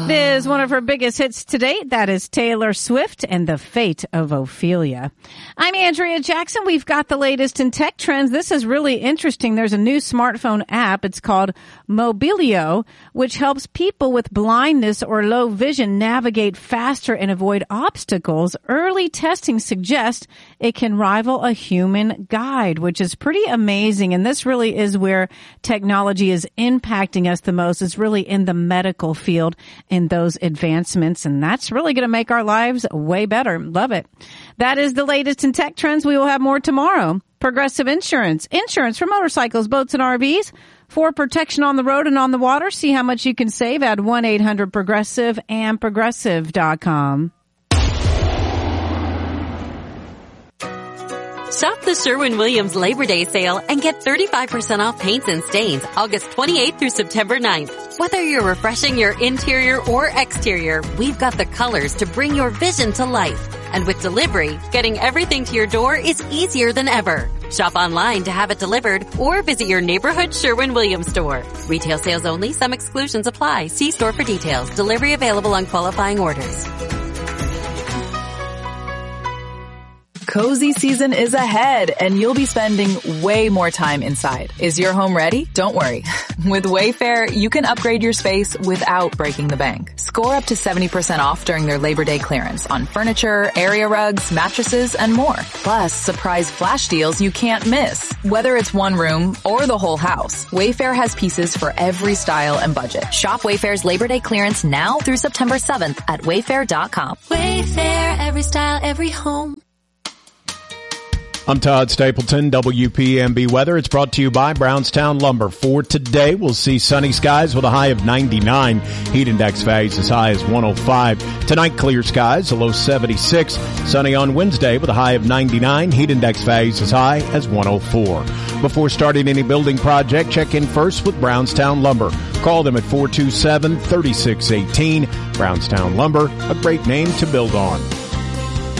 This is one of her biggest hits to date. That is Taylor Swift and The Fate of Ophelia. I'm Andrea Jackson. We've got the latest in tech trends. This is really interesting. There's a new smartphone app. It's called Mobilio, which helps people with blindness or low vision navigate faster and avoid obstacles. Early testing suggests it can rival a human guide, which is pretty amazing. And this really is where technology is impacting us the most. It's really in the medical field in those advancements, and that's really going to make our lives way better. Love it. That is the latest in tech trends. We will have more tomorrow. Progressive Insurance. Insurance for motorcycles, boats, and RVs. For protection on the road and on the water. See how much you can save at 1-800-PROGRESSIVE and Progressive.com. Shop the Sherwin-Williams Labor Day sale and get 35% off paints and stains August 28th through September 9th. Whether you're refreshing your interior or exterior, we've got the colors to bring your vision to life. And with delivery, getting everything to your door is easier than ever. Shop online to have it delivered or visit your neighborhood Sherwin-Williams store. Retail sales only. Some exclusions apply. See store for details. Delivery available on qualifying orders. Cozy season is ahead, and you'll be spending way more time inside. Is your home ready? Don't worry. With Wayfair, you can upgrade your space without breaking the bank. Score up to 70% off during their Labor Day clearance on furniture, area rugs, mattresses, and more. Plus, surprise flash deals you can't miss. Whether it's one room or the whole house, Wayfair has pieces for every style and budget. Shop Wayfair's Labor Day clearance now through September 7th at Wayfair.com. Wayfair, every style, every home. I'm Todd Stapleton, WPMB Weather. It's brought to you by Brownstown Lumber. For today, we'll see sunny skies with a high of 99. Heat index values as high as 105. Tonight, clear skies, a low 76. Sunny on Wednesday with a high of 99. Heat index values as high as 104. Before starting any building project, check in first with Brownstown Lumber. Call them at 427-3618. Brownstown Lumber, a great name to build on.